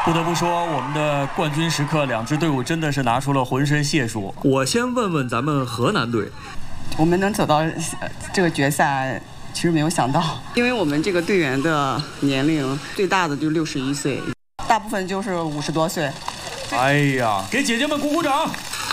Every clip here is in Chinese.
不得不说，我们的冠军时刻，两支队伍真的是拿出了浑身解数。我先问问咱们河南队， 我们能走到这个决赛，其实没有想到，因为我们这个队员的年龄最大的就61岁，大部分就是50多岁。 哎呀，给姐姐们鼓鼓掌！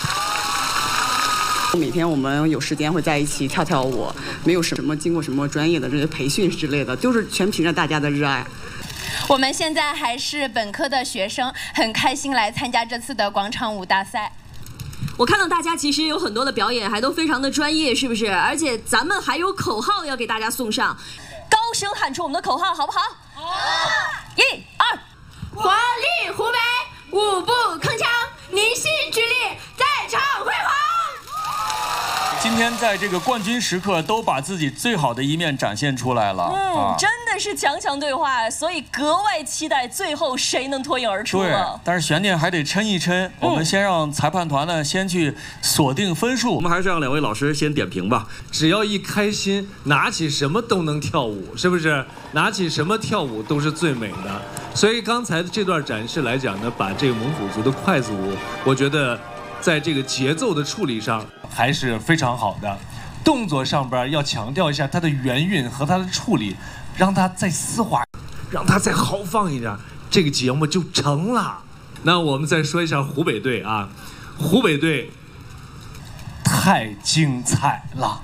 每天我们有时间会在一起跳跳舞，没有什么经过什么专业的这些培训之类的，就是全凭着大家的热爱。 我们现在还是本科的学生，很开心来参加这次的广场舞大赛。 我看到大家其实有很多的表演，还都非常的专业，是不是？而且咱们还有口号要给大家送上，高声喊出我们的口号，好不好？好！1、2， 活力湖北，舞步铿锵，凝心聚力，在场辉煌。 今天在这个冠军时刻，都把自己最好的一面展现出来了。 真的是强强对话，所以格外期待最后谁能脱颖而出了。 对，但是悬念还得抻一抻。我们先让裁判团呢先去锁定分数。我们还是让两位老师先点评吧。 只要一开心，拿起什么都能跳舞，是不是？拿起什么跳舞都是最美的。所以刚才的这段展示来讲呢，把这个蒙古族的筷子舞，我觉得在这个节奏的处理上还是非常好的。动作上边要强调一下它的圆韵和它的处理，让它再丝滑， 让它再豪放一点，这个节目就成了。那我们再说一下湖北队啊，湖北队太精彩了。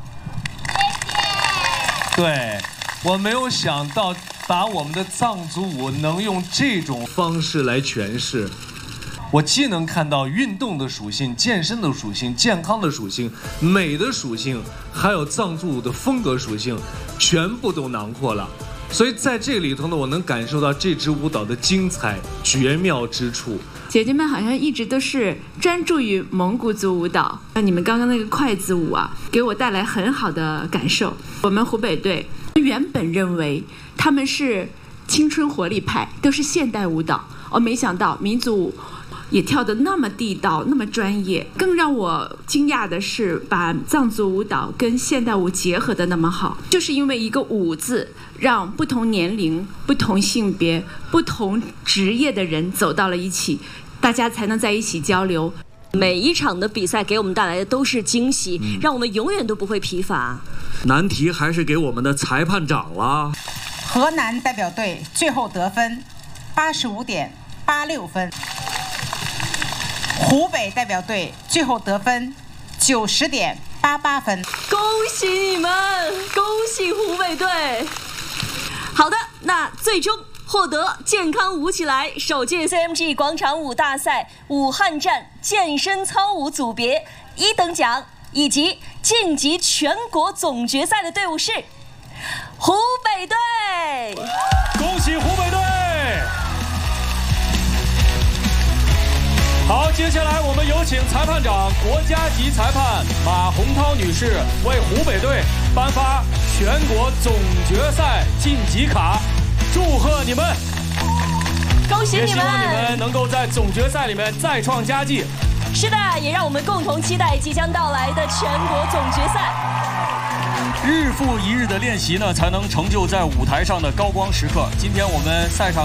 对，我没有想到把我们的藏族舞能用这种方式来诠释。 我既能看到运动的属性、健身的属性、健康的属性、 美的属性，还有藏族舞的风格属性，全部都囊括了。所以在这里头呢，我能感受到这支舞蹈的精彩、绝妙之处。 姐姐们好像一直都是专注于蒙古族舞蹈，那你们刚刚那个筷子舞啊，给我带来很好的感受。我们湖北队原本认为他们是青春活力派，都是现代舞蹈，没想到民族舞也跳得那么地道，那么专业。更让我惊讶的是，把藏族舞蹈跟现代舞结合得那么好，就是因为一个舞字，让不同年龄、不同性别、不同职业的人走到了一起，大家才能在一起交流。 每一场的比赛给我们带来的都是惊喜，让我们永远都不会疲乏。 难题还是给我们的裁判长了。 河南代表队最后得分85.86分。湖北代表队最后得分90.88分， 恭喜你们，恭喜湖北队！好的，那最终获得健康舞起来首届 CMG 广场舞大赛武汉站健身操舞组别1等奖以及晋级全国总决赛的队伍是湖北队。 恭喜湖北队！好，接下来我们有请裁判长、国家级裁判马洪涛女士为湖北队颁发全国总决赛晋级卡，祝贺你们！ 恭喜你们！ 也希望你们能够在总决赛里面再创佳绩。 是的，也让我们共同期待即将到来的全国总决赛。 日复一日的练习呢，才能成就在舞台上的高光时刻。今天我们赛场